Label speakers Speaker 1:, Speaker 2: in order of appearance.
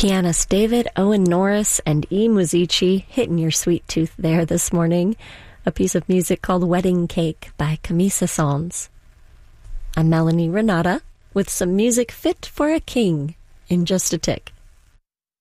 Speaker 1: Pianist David Owen Norris and E. Musici hitting your sweet tooth there this morning. A piece of music called Wedding Cake by Camille Saint-Saëns. I'm Melanie Renata with some music fit for a king in just a tick.